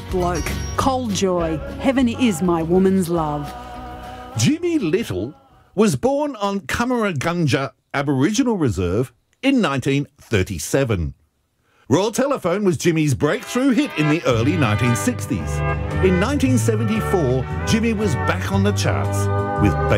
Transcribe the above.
bloke. Cold Joy, Heaven Is My Woman's Love. Jimmy Little was born on Cummeragunja Aboriginal Reserve in 1937. Royal Telephone was Jimmy's breakthrough hit in the early 1960s. In 1974, Jimmy was back on the charts with